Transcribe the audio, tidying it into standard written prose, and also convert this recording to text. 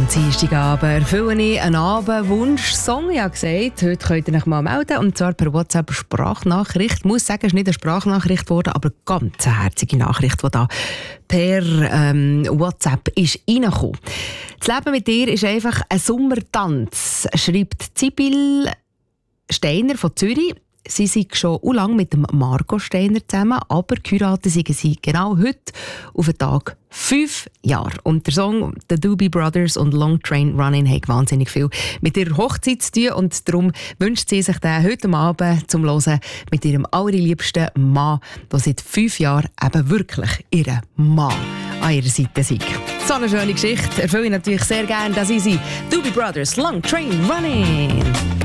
Am Dienstagabend erfülle ich einen Abendwunsch-Song. Ich habe gesagt, heute könnt ihr euch mal melden, und zwar per WhatsApp-Sprachnachricht. Ich muss sagen, es ist nicht eine Sprachnachricht geworden, aber eine ganz herzige Nachricht, die da per WhatsApp ist reingekommen. Das Leben mit dir ist einfach ein Sommertanz, schreibt Sibyl Steiner von Zürich. Sie sind schon lange mit dem Marco Steiner zusammen, aber geheiratet sind sie genau heute auf den Tag 5 Jahre. Und der Song «The Doobie Brothers» und «Long Train Running» haben wahnsinnig viel mit ihrer Hochzeit zu tun, und darum wünscht sie sich den heute Abend zum Hören mit ihrem allerliebsten Mann, der seit 5 Jahren eben wirklich ihren Mann an ihrer Seite ist. So eine schöne Geschichte erfülle ich natürlich sehr gerne, dass sie «Doobie Brothers, Long Train Running».